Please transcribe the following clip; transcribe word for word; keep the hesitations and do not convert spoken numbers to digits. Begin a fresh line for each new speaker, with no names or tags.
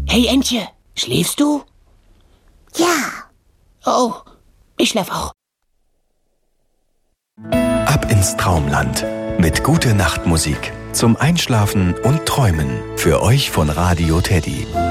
Hey Entje, schläfst du?
Ja.
Oh, ich schlaf auch.
Ab ins Traumland mit Gute-Nacht-Musik zum Einschlafen und Träumen. Für euch von Radio Teddy.